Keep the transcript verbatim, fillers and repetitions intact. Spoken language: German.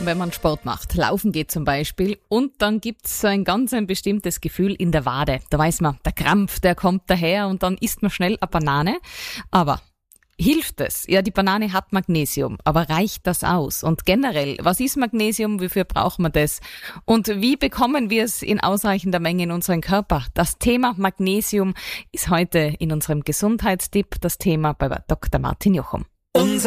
wenn man Sport macht, laufen geht zum Beispiel, und dann gibt's so ein ganz ein bestimmtes Gefühl in der Wade. Da weiß man, der Krampf, der kommt daher und dann isst man schnell eine Banane. Aber hilft es? Ja, die Banane hat Magnesium, aber reicht das aus? Und generell, was ist Magnesium? Wofür braucht man das? Und wie bekommen wir es in ausreichender Menge in unseren Körper? Das Thema Magnesium ist heute in unserem Gesundheitstipp das Thema bei Doktor Martin Jochum. Unser